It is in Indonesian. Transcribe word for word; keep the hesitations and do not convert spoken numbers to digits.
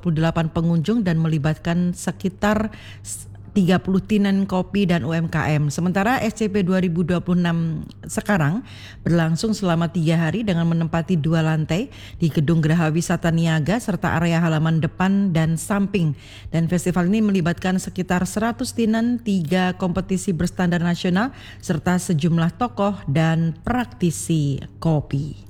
puluh delapan pengunjung dan melibatkan sekitar tiga puluh tenan kopi dan U M K M. Sementara S C P dua ribu dua puluh enam sekarang berlangsung selama tiga hari dengan menempati dua lantai di Gedung Geraha Wisata Niaga serta area halaman depan dan samping. Dan festival ini melibatkan sekitar seratus tenan, tiga kompetisi berstandar nasional serta sejumlah tokoh dan praktisi kopi.